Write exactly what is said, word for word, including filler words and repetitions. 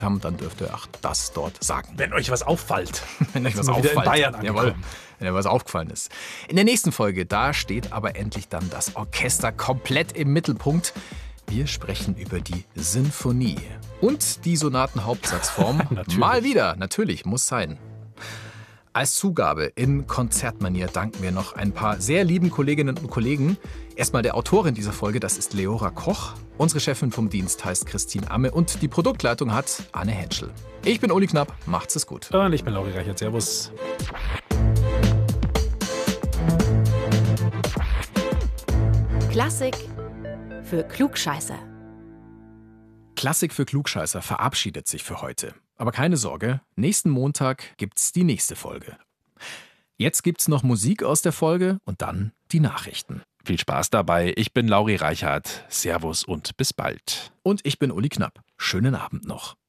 haben, dann dürft ihr auch das dort sagen. Wenn euch was auffällt. Wenn euch was Wieder auffällt. in Bayern angekommen. Jawohl, wenn euch was aufgefallen ist. In der nächsten Folge, da steht aber endlich dann das Orchester komplett im Mittelpunkt. Wir sprechen über die Sinfonie und die Sonatenhauptsatzform. Mal wieder, natürlich, muss sein. Als Zugabe in Konzertmanier danken wir noch ein paar sehr lieben Kolleginnen und Kollegen. Erstmal der Autorin dieser Folge, das ist Leora Koch. Unsere Chefin vom Dienst heißt Christine Amme und die Produktleitung hat Anne Henschel. Ich bin Uli Knapp, macht's es gut. Und ich bin Lauri Reichert, servus. Klassik für Klugscheißer. Klassik für Klugscheißer verabschiedet sich für heute. Aber keine Sorge, nächsten Montag gibt's die nächste Folge. Jetzt gibt's noch Musik aus der Folge und dann die Nachrichten. Viel Spaß dabei. Ich bin Lauri Reichert. Servus und bis bald. Und ich bin Uli Knapp. Schönen Abend noch.